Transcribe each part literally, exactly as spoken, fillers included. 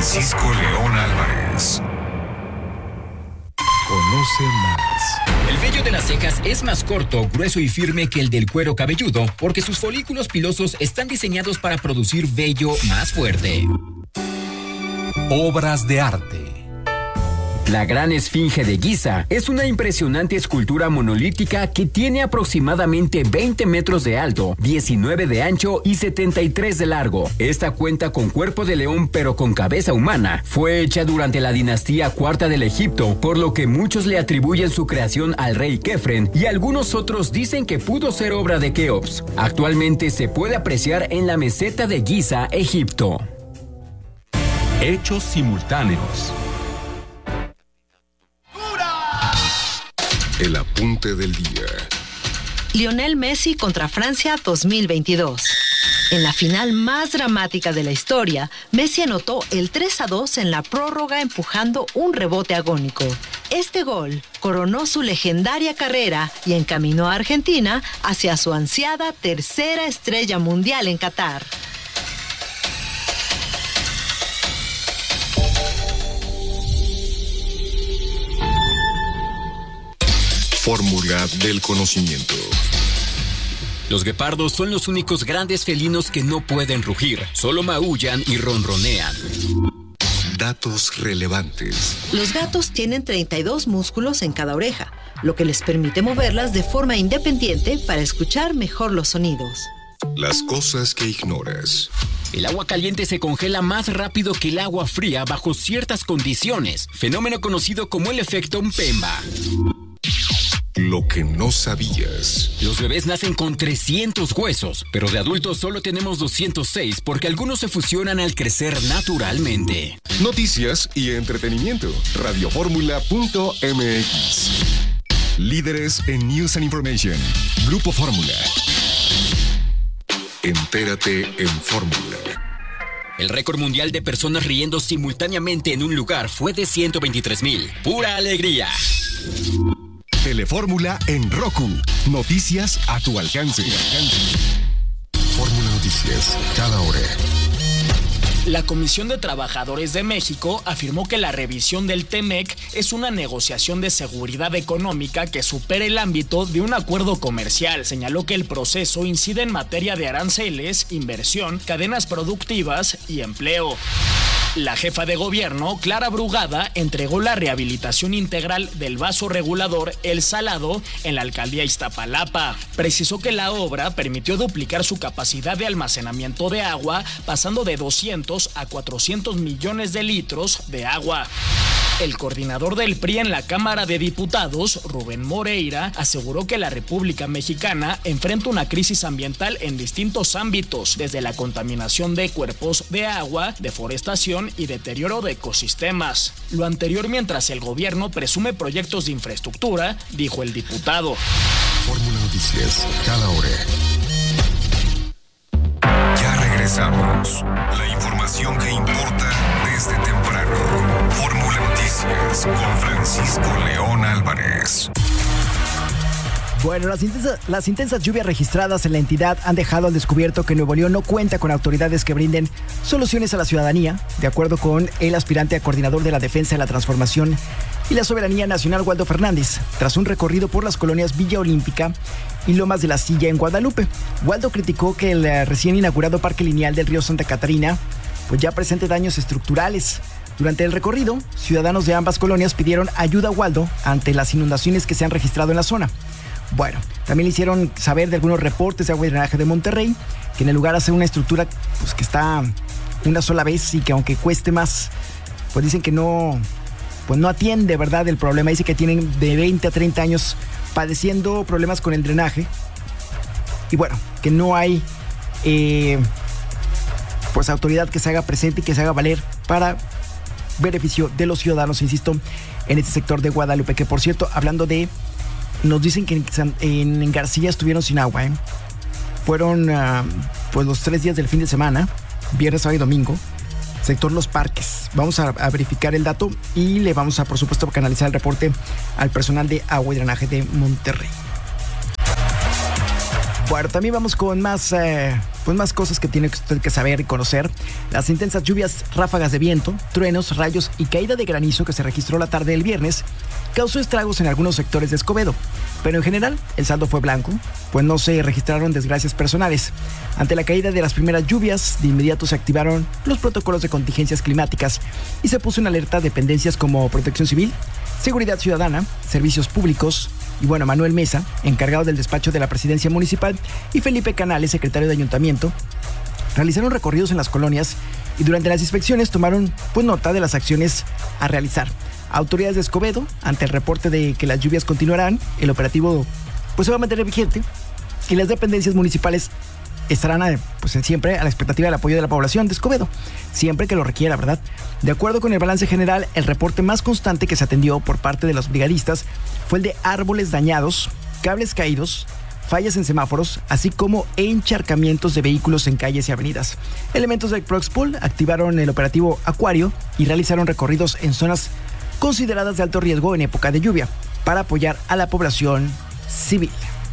Francisco León Álvarez. Conoce más. El vello de las cejas es más corto, grueso y firme que el del cuero cabelludo, porque sus folículos pilosos están diseñados para producir vello más fuerte. Obras de arte. La Gran Esfinge de Giza es una impresionante escultura monolítica que tiene aproximadamente veinte metros de alto, diecinueve de ancho y setenta y tres de largo. Esta cuenta con cuerpo de león pero con cabeza humana. Fue hecha durante la dinastía cuarta del Egipto, por lo que muchos le atribuyen su creación al rey Kefren y algunos otros dicen que pudo ser obra de Keops. Actualmente se puede apreciar en la meseta de Giza, Egipto. Hechos simultáneos. El apunte del día. Lionel Messi contra Francia dos mil veintidós. En la final más dramática de la historia, Messi anotó el tres a dos en la prórroga empujando un rebote agónico. Este gol coronó su legendaria carrera y encaminó a Argentina hacia su ansiada tercera estrella mundial en Qatar. Fórmula del conocimiento. Los guepardos son los únicos grandes felinos que no pueden rugir, solo maullan y ronronean. Datos relevantes. Los gatos tienen treinta y dos músculos en cada oreja, lo que les permite moverlas de forma independiente para escuchar mejor los sonidos. Las cosas que ignoras. El agua caliente se congela más rápido que el agua fría bajo ciertas condiciones, fenómeno conocido como el efecto Mpemba. Lo que no sabías. Los bebés nacen con trescientos huesos, pero de adultos solo tenemos doscientos seis porque algunos se fusionan al crecer naturalmente. Noticias y entretenimiento. Radioformula punto m x. Líderes en News and Information. Grupo Fórmula. Entérate en Fórmula. El récord mundial de personas riendo simultáneamente en un lugar fue de ciento veintitrés mil. ¡Pura alegría! Telefórmula en Roku. Noticias a tu alcance. Fórmula Noticias, cada hora. La Comisión de Trabajadores de México afirmó que la revisión del T M E C es una negociación de seguridad económica que supera el ámbito de un acuerdo comercial. Señaló que el proceso incide en materia de aranceles, inversión, cadenas productivas y empleo. La jefa de gobierno, Clara Brugada, entregó la rehabilitación integral del vaso regulador El Salado en la alcaldía Iztapalapa. Precisó que la obra permitió duplicar su capacidad de almacenamiento de agua, pasando de doscientos a cuatrocientos millones de litros de agua. El coordinador del P R I en la Cámara de Diputados, Rubén Moreira, aseguró que la República Mexicana enfrenta una crisis ambiental en distintos ámbitos, desde la contaminación de cuerpos de agua, deforestación y deterioro de ecosistemas. Lo anterior mientras el gobierno presume proyectos de infraestructura, dijo el diputado. Fórmula Noticias, cada hora. Ya regresamos. La información que importa desde temprano. Fórmula Noticias con Francisco León Álvarez. Bueno, las intensas, las intensas lluvias registradas en la entidad han dejado al descubierto que Nuevo León no cuenta con autoridades que brinden soluciones a la ciudadanía, de acuerdo con el aspirante a coordinador de la Defensa de la Transformación y la Soberanía Nacional, Waldo Fernández, tras un recorrido por las colonias Villa Olímpica y Lomas de la Silla en Guadalupe. Waldo criticó que el recién inaugurado Parque Lineal del Río Santa Catarina pues ya presente daños estructurales. Durante el recorrido, ciudadanos de ambas colonias pidieron ayuda a Waldo ante las inundaciones que se han registrado en la zona. Bueno, también le hicieron saber de algunos reportes de agua y drenaje de Monterrey, que en el lugar hace una estructura pues, que está una sola vez y que aunque cueste más, pues dicen que no, pues no atiende, ¿verdad?, el problema. Dice que tienen de veinte a treinta años padeciendo problemas con el drenaje y bueno, que no hay eh, pues autoridad que se haga presente y que se haga valer para beneficio de los ciudadanos, insisto, en este sector de Guadalupe, que por cierto, hablando de... Nos dicen que en, en García estuvieron sin agua, ¿eh? Fueron uh, pues los tres días del fin de semana, viernes, sábado y domingo, sector Los Parques. Vamos a, a verificar el dato y le vamos a, por supuesto, canalizar el reporte al personal de agua y drenaje de Monterrey. Bueno, también vamos con más eh, pues más cosas que tiene usted que saber y conocer. Las intensas lluvias, ráfagas de viento, truenos, rayos y caída de granizo que se registró la tarde del viernes causó estragos en algunos sectores de Escobedo, pero en general el saldo fue blanco, pues no se registraron desgracias personales. Ante la caída de las primeras lluvias, de inmediato se activaron los protocolos de contingencias climáticas y se puso en alerta dependencias como Protección Civil, Seguridad Ciudadana, Servicios Públicos y bueno, Manuel Mesa, encargado del despacho de la Presidencia Municipal, y Felipe Canales, secretario de Ayuntamiento, realizaron recorridos en las colonias y durante las inspecciones tomaron pues nota de las acciones a realizar. Autoridades de Escobedo, ante el reporte de que las lluvias continuarán, el operativo pues se va a mantener vigente y las dependencias municipales estarán a, pues siempre a la expectativa del apoyo de la población de Escobedo, siempre que lo requiera, ¿verdad? De acuerdo con el balance general, el reporte más constante que se atendió por parte de los brigadistas fue el de árboles dañados, cables caídos, fallas en semáforos, así como encharcamientos de vehículos en calles y avenidas. Elementos de Proxpool activaron el operativo Acuario y realizaron recorridos en zonas consideradas de alto riesgo en época de lluvia para apoyar a la población civil.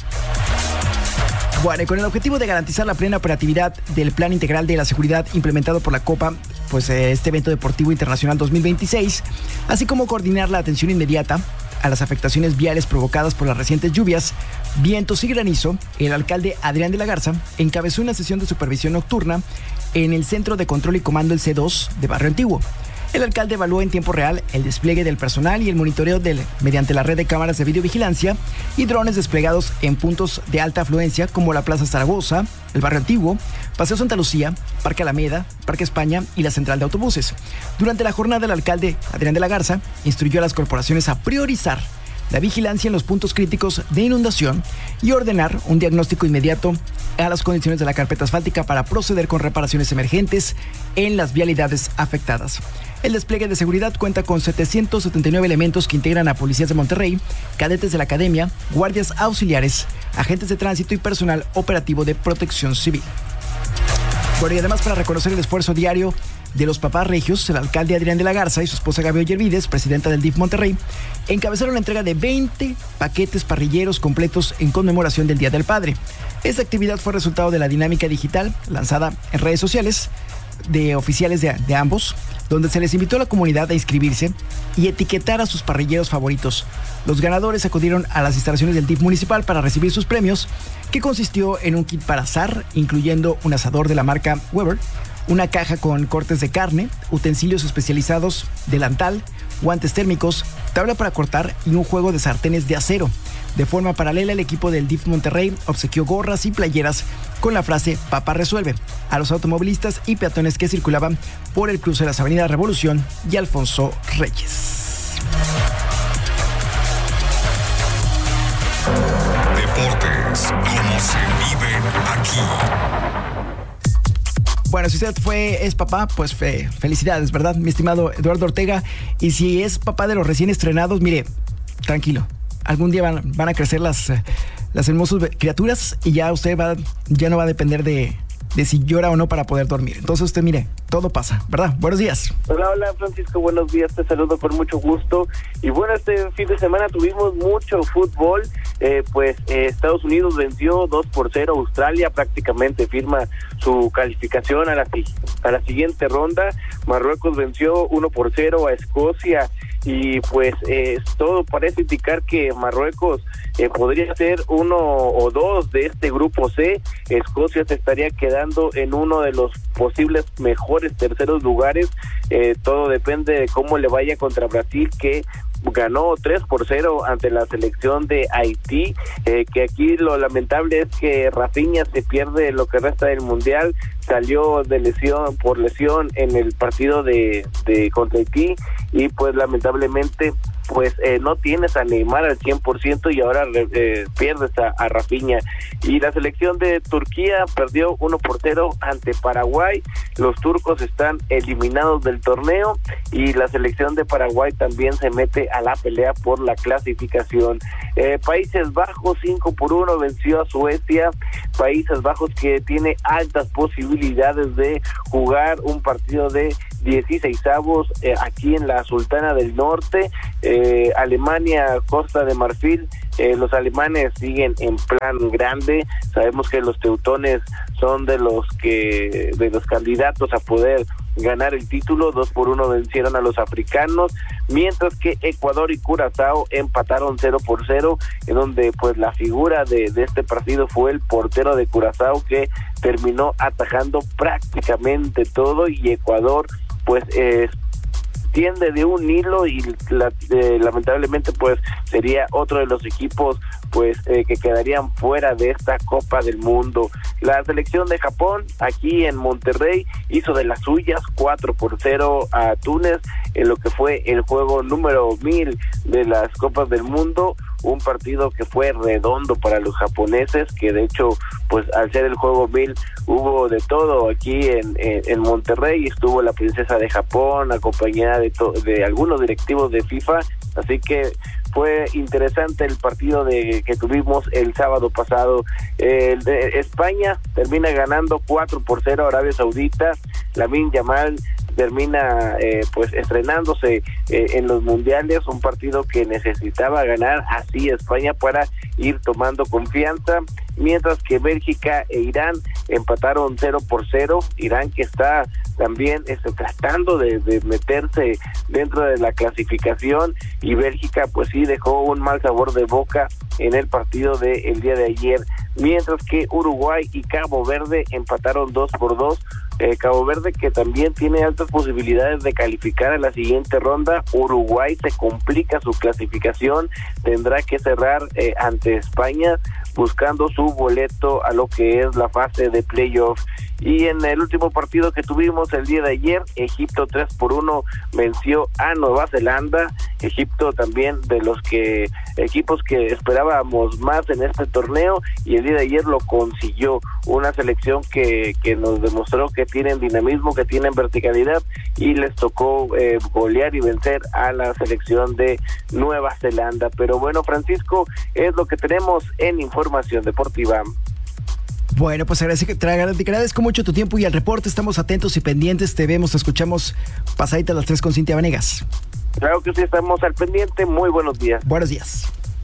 Bueno, y con el objetivo de garantizar la plena operatividad del Plan Integral de la Seguridad implementado por la Copa, pues este evento deportivo internacional dos mil veintiséis, así como coordinar la atención inmediata a las afectaciones viales provocadas por las recientes lluvias, vientos y granizo, el alcalde Adrián de la Garza encabezó una sesión de supervisión nocturna en el Centro de Control y Comando el C dos de Barrio Antiguo. El alcalde evaluó en tiempo real el despliegue del personal y el monitoreo del, mediante la red de cámaras de videovigilancia y drones desplegados en puntos de alta afluencia como la Plaza Zaragoza, el Barrio Antiguo, Paseo Santa Lucía, Parque Alameda, Parque España y la Central de Autobuses. Durante la jornada, el alcalde Adrián de la Garza instruyó a las corporaciones a priorizar la vigilancia en los puntos críticos de inundación y ordenar un diagnóstico inmediato a las condiciones de la carpeta asfáltica para proceder con reparaciones emergentes en las vialidades afectadas. El despliegue de seguridad cuenta con setecientos setenta y nueve elementos que integran a policías de Monterrey, cadetes de la academia, guardias auxiliares, agentes de tránsito y personal operativo de protección civil. Bueno, y además para reconocer el esfuerzo diario de los papás regios, el alcalde Adrián de la Garza y su esposa Gaby Ollervides, presidenta del D I F Monterrey, encabezaron la entrega de veinte paquetes parrilleros completos en conmemoración del Día del Padre. Esta actividad fue resultado de la dinámica digital lanzada en redes sociales de oficiales de, de ambos, donde se les invitó a la comunidad a inscribirse y etiquetar a sus parrilleros favoritos. Los ganadores acudieron a las instalaciones del D I F municipal para recibir sus premios, que consistió en un kit para asar, incluyendo un asador de la marca Weber, una caja con cortes de carne, utensilios especializados, delantal, guantes térmicos, tabla para cortar y un juego de sartenes de acero. De forma paralela, el equipo del D I F Monterrey obsequió gorras y playeras con la frase "Papá resuelve" a los automovilistas y peatones que circulaban por el cruce de las avenidas Revolución y Alfonso Reyes. Deportes, como se viven aquí. Bueno, si usted fue, es papá, pues fe, felicidades, ¿verdad? Mi estimado Eduardo Ortega. Y si es papá de los recién estrenados, mire, tranquilo. Algún día van, van a crecer las, las hermosas criaturas y ya usted va, ya no va a depender de, de si llora o no para poder dormir. Entonces usted, mire, todo pasa, ¿verdad? Buenos días. Hola, hola Francisco, buenos días, te saludo con mucho gusto. Y bueno, este fin de semana tuvimos mucho fútbol, eh, pues eh, Estados Unidos venció dos por cero a Australia, prácticamente firma su calificación a la, a la siguiente ronda. Marruecos venció uno por cero a Escocia. Y pues eh, todo parece indicar que Marruecos eh, podría ser uno o dos de este grupo C. Escocia se estaría quedando en uno de los posibles mejores terceros lugares. Eh, todo depende de cómo le vaya contra Brasil, que ganó tres por cero ante la selección de Haití, eh, que aquí lo lamentable es que Rafinha se pierde lo que resta del mundial, salió de lesión por lesión en el partido de, de contra Haití y pues lamentablemente pues eh, no tienes a Neymar al cien por ciento y ahora eh, pierdes a, a Rafinha. Y la selección de Turquía perdió uno por cero ante Paraguay. Los turcos están eliminados del torneo y la selección de Paraguay también se mete a la pelea por la clasificación. Eh, Países Bajos cinco por uno venció a Suecia. Países Bajos que tiene altas posibilidades de jugar un partido de dieciseisavos eh, aquí en la Sultana del Norte. Eh, Alemania, Costa de Marfil eh, los alemanes siguen en plan grande. Sabemos que los teutones son de los que de los candidatos a poder ganar el título. Dos por uno vencieron a los africanos, mientras que Ecuador y Curazao empataron cero por cero, en donde pues la figura de, de este partido fue el portero de Curazao, que terminó atajando prácticamente todo, y Ecuador pues eh, tiende de un hilo y la, eh, lamentablemente pues sería otro de los equipos pues eh, que quedarían fuera de esta Copa del Mundo. La selección de Japón aquí en Monterrey hizo de las suyas, cuatro por cero a Túnez, en lo que fue el juego número mil de las Copas del Mundo. Un partido que fue redondo para los japoneses, que de hecho pues al ser el juego mil hubo de todo aquí en, en, en Monterrey. Estuvo la princesa de Japón acompañada de, to- de algunos directivos de FIFA, así que fue interesante el partido de que tuvimos el sábado pasado. El de España termina ganando cuatro por cero a Arabia Saudita. Lamine Yamal termina eh, pues estrenándose eh, en los mundiales, un partido que necesitaba ganar así España para ir tomando confianza, mientras que Bélgica e Irán empataron cero por cero. Irán, que está también este, tratando de, de meterse dentro de la clasificación, y Bélgica pues sí dejó un mal sabor de boca en el partido del día de ayer, mientras que Uruguay y Cabo Verde empataron dos por dos. Eh, Cabo Verde, que también tiene altas posibilidades de calificar a la siguiente ronda. Uruguay se complica su clasificación, tendrá que cerrar eh, ante España buscando su boleto a lo que es la fase de playoff. Y en el último partido que tuvimos el día de ayer, Egipto tres por uno venció a Nueva Zelanda. Egipto también de los que equipos que esperábamos más en este torneo, y el día de ayer lo consiguió. Una selección que, que nos demostró que tienen dinamismo, que tienen verticalidad, y les tocó eh, golear y vencer a la selección de Nueva Zelanda. Pero bueno, Francisco, es lo que tenemos en Información Deportiva. Bueno, pues agradezco, te agradezco mucho tu tiempo y el reporte. Estamos atentos y pendientes. Te vemos, te escuchamos pasadita a las tres con Cintia Vanegas. Claro que sí, estamos al pendiente. Muy buenos días. Buenos días.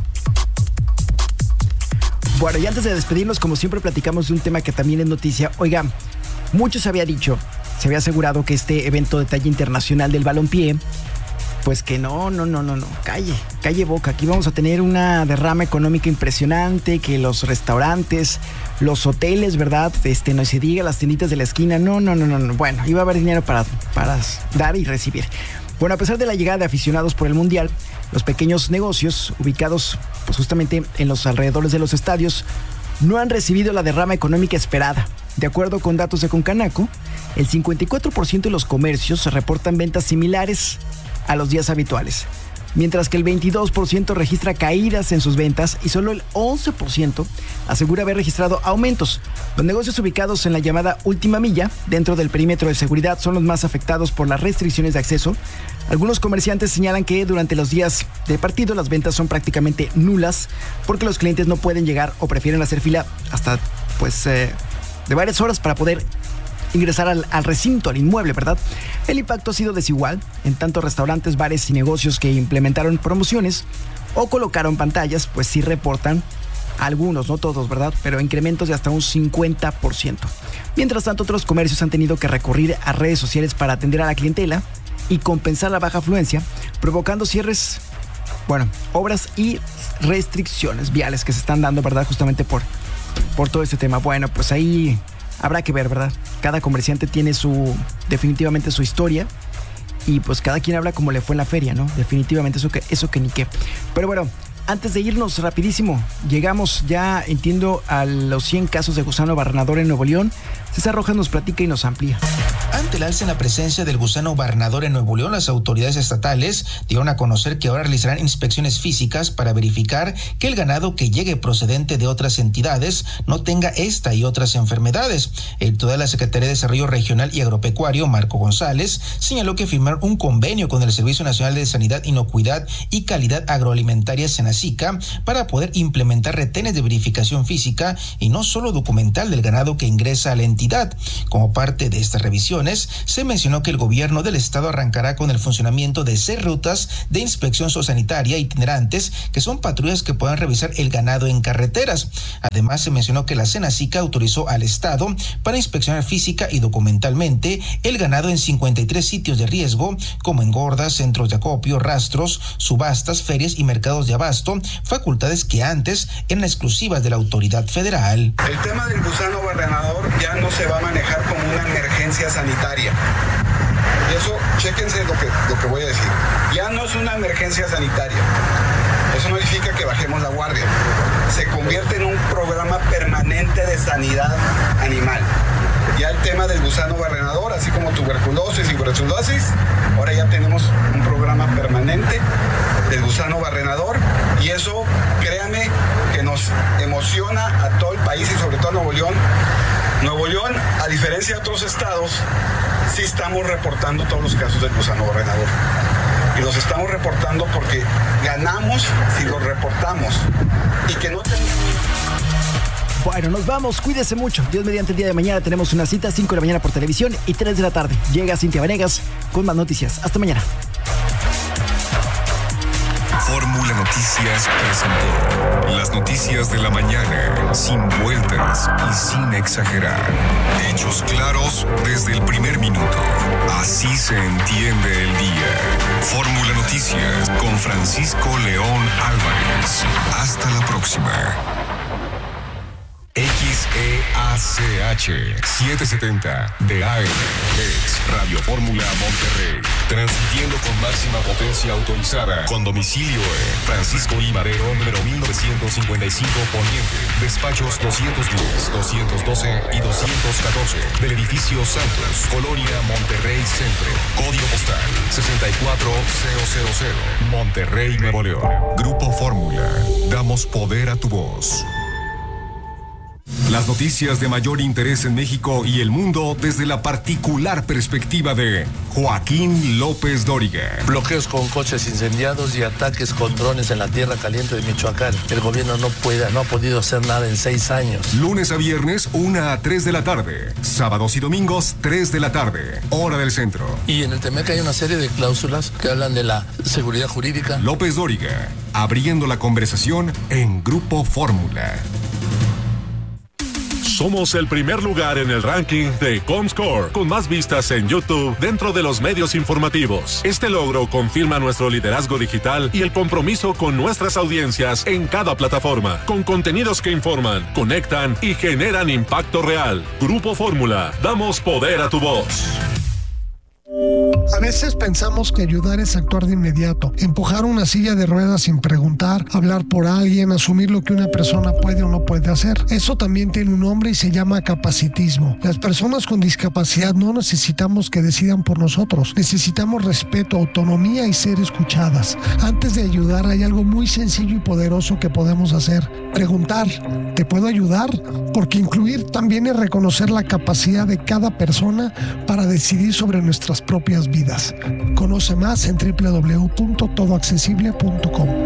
Bueno, y antes de despedirnos, como siempre, platicamos de un tema que también es noticia. Oiga, mucho se había dicho, se había asegurado que este evento de talla internacional del balompié, pues que no, no, no, no, no, calle, calle boca. Aquí vamos a tener una derrama económica impresionante, que los restaurantes, los hoteles, ¿verdad? Este, no se diga, las tienditas de la esquina, no, no, no, no, no. Bueno, iba a haber dinero para, para dar y recibir. Bueno, a pesar de la llegada de aficionados por el Mundial, los pequeños negocios ubicados pues justamente en los alrededores de los estadios no han recibido la derrama económica esperada. De acuerdo con datos de Concanaco, el cincuenta y cuatro por ciento de los comercios reportan ventas similares a los días habituales, mientras que el veintidós por ciento registra caídas en sus ventas y solo el once por ciento asegura haber registrado aumentos. Los negocios ubicados en la llamada última milla, dentro del perímetro de seguridad, son los más afectados por las restricciones de acceso. Algunos comerciantes señalan que durante los días de partido las ventas son prácticamente nulas porque los clientes no pueden llegar o prefieren hacer fila hasta pues eh, de varias horas para poder ingresar al, al recinto, al inmueble, ¿verdad? El impacto ha sido desigual en tanto restaurantes, bares y negocios que implementaron promociones o colocaron pantallas, pues sí reportan algunos, no todos, ¿verdad? Pero incrementos de hasta un cincuenta por ciento. Mientras tanto, otros comercios han tenido que recurrir a redes sociales para atender a la clientela y compensar la baja afluencia, provocando cierres, bueno, obras y restricciones viales que se están dando, ¿verdad? Justamente por, por todo este tema. Bueno, pues ahí habrá que ver, ¿verdad? Cada comerciante tiene su, definitivamente su historia, y pues cada quien habla como le fue en la feria, ¿no? Definitivamente eso que, eso que ni qué. Pero bueno, antes de irnos rapidísimo, llegamos ya, entiendo, a los cien casos de gusano barrenador en Nuevo León. César Rojas nos platica y nos amplía. Ante el alza en la presencia del gusano barrenador en Nuevo León, las autoridades estatales dieron a conocer que ahora realizarán inspecciones físicas para verificar que el ganado que llegue procedente de otras entidades no tenga esta y otras enfermedades. El titular de la Secretaría de Desarrollo Regional y Agropecuario, Marco González, señaló que firmaron un convenio con el Servicio Nacional de Sanidad, Inocuidad y Calidad Agroalimentaria, SENACI, Senacica para poder implementar retenes de verificación física y no solo documental del ganado que ingresa a la entidad. Como parte de estas revisiones, se mencionó que el gobierno del estado arrancará con el funcionamiento de seis rutas de inspección zoosanitaria itinerantes, que son patrullas que puedan revisar el ganado en carreteras. Además, se mencionó que la Senacica autorizó al estado para inspeccionar física y documentalmente el ganado en cincuenta y tres sitios de riesgo, como engordas, centros de acopio, rastros, subastas, ferias y mercados de abasto, facultades que antes eran exclusivas de la autoridad federal. El tema del gusano barrenador ya no se va a manejar como una emergencia sanitaria. Y eso, chéquense lo que, lo que voy a decir. Ya no es una emergencia sanitaria. Eso no significa que bajemos la guardia. Se convierte en un programa permanente de sanidad animal. Ya el tema del gusano barrenador, así como tuberculosis y brucelosis, ahora ya tenemos un programa permanente del gusano barrenador, y eso, créame, que nos emociona a todo el país y sobre todo a Nuevo León. Nuevo León, a diferencia de otros estados, sí estamos reportando todos los casos del gusano barrenador. Y los estamos reportando porque ganamos si los reportamos. Y que no tenemos... Bueno, nos vamos, cuídese mucho. Dios mediante, el día de mañana tenemos una cita, cinco de la mañana por televisión y tres de la tarde. Llega Cintia Vanegas con más noticias. Hasta mañana. Fórmula Noticias presentó las noticias de la mañana, sin vueltas y sin exagerar. Hechos claros desde el primer minuto. Así se entiende el día. Fórmula Noticias con Francisco León Álvarez. Hasta la próxima. X E A C H setecientos setenta de A M es Radio Fórmula Monterrey, transmitiendo con máxima potencia autorizada, con domicilio en Francisco I. Madero, número mil novecientos cincuenta y cinco Poniente, despachos doscientos diez, doscientos doce y doscientos catorce, del edificio Santos, Colonia Monterrey Centro, código postal sesenta y cuatro mil, Monterrey, Nuevo León. Grupo Fórmula, damos poder a tu voz. Las noticias de mayor interés en México y el mundo desde la particular perspectiva de Joaquín López Dóriga. Bloqueos con coches incendiados y ataques con drones en la tierra caliente de Michoacán. El gobierno no puede, no ha podido hacer nada en seis años. Lunes a viernes, una a tres de la tarde. Sábados y domingos, tres de la tarde. Hora del centro. Y en el Temec hay una serie de cláusulas que hablan de la seguridad jurídica. López Dóriga, abriendo la conversación en Grupo Fórmula. Somos el primer lugar en el ranking de Comscore, con más vistas en YouTube dentro de los medios informativos. Este logro confirma nuestro liderazgo digital y el compromiso con nuestras audiencias en cada plataforma, con contenidos que informan, conectan y generan impacto real. Grupo Fórmula, damos poder a tu voz. A veces pensamos que ayudar es actuar de inmediato, empujar una silla de ruedas sin preguntar, hablar por alguien, asumir lo que una persona puede o no puede hacer. Eso también tiene un nombre y se llama capacitismo. Las personas con discapacidad no necesitamos que decidan por nosotros, necesitamos respeto, autonomía y ser escuchadas. Antes de ayudar hay algo muy sencillo y poderoso que podemos hacer: preguntar, ¿te puedo ayudar? Porque incluir también es reconocer la capacidad de cada persona para decidir sobre nuestras propias vidas. Conoce más en doble u doble u doble u punto todo accesible punto com.